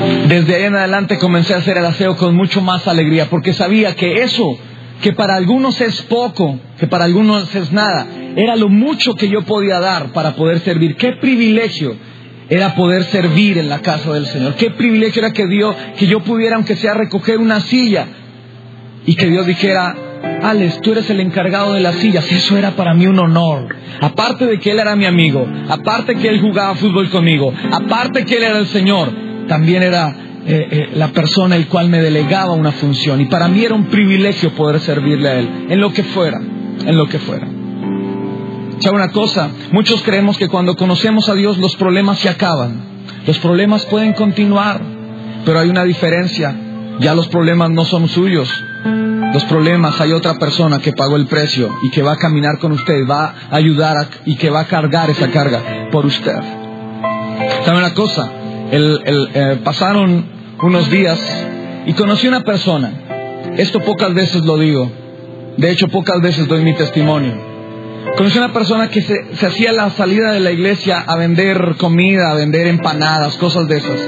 Desde ahí en adelante comencé a hacer el aseo con mucho más alegría, porque sabía que eso, que para algunos es poco, que para algunos es nada, era lo mucho que yo podía dar para poder servir. Qué privilegio era poder servir en la casa del Señor. Qué privilegio era que yo pudiera, aunque sea, recoger una silla y que Dios dijera: Alex, tú eres el encargado de las sillas. Eso era para mí un honor. Aparte de que Él era mi amigo, aparte que Él jugaba fútbol conmigo, aparte que Él era el Señor, también era la persona el cual me delegaba una función. Y para mí era un privilegio poder servirle a Él, en lo que fuera, en lo que fuera. ¿Sabe una cosa? Muchos creemos que cuando conocemos a Dios los problemas se acaban. Los problemas pueden continuar, pero hay una diferencia. Ya los problemas no son suyos. Los problemas, hay otra persona que pagó el precio y que va a caminar con usted, va a ayudar y que va a cargar esa carga por usted. ¿Sabe una cosa? Pasaron unos días y conocí una persona. Esto pocas veces lo digo. De hecho, pocas veces doy mi testimonio. Conocí una persona que se hacía la salida de la iglesia a vender comida, a vender empanadas, cosas de esas.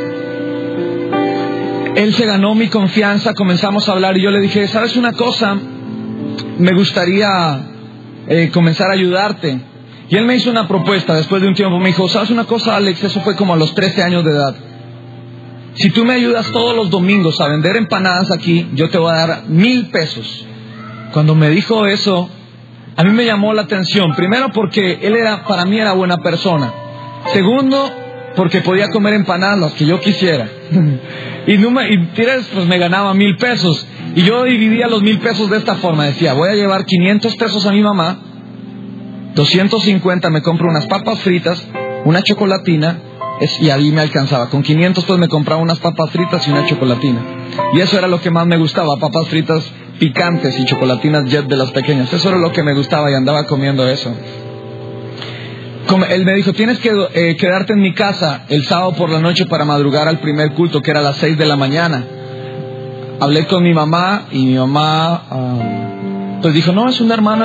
Él se ganó mi confianza, comenzamos a hablar y yo le dije: ¿sabes una cosa? Me gustaría comenzar a ayudarte. Y él me hizo una propuesta. Después de un tiempo me dijo: ¿sabes una cosa, Alex? Eso fue como a los 13 años de edad. Si tú me ayudas todos los domingos a vender empanadas aquí, yo te voy a dar 1,000 pesos. Cuando me dijo eso, a mí me llamó la atención. Primero, porque para mí era buena persona. Segundo, porque podía comer empanadas las que yo quisiera. Y tres, pues me ganaba 1,000 pesos. Y yo dividía los 1,000 pesos de esta forma. Decía: voy a llevar 500 pesos a mi mamá, 250 me compro unas papas fritas, una chocolatina, y ahí me alcanzaba. Con 500 pues me compraba unas papas fritas y una chocolatina. Y eso era lo que más me gustaba: papas fritas picantes y chocolatinas Jet de las pequeñas. Eso era lo que me gustaba y andaba comiendo eso. Él me dijo: tienes que quedarte en mi casa el sábado por la noche para madrugar al primer culto, que era a las 6 de la mañana. Hablé con mi mamá y mi mamá pues dijo: no, es un hermano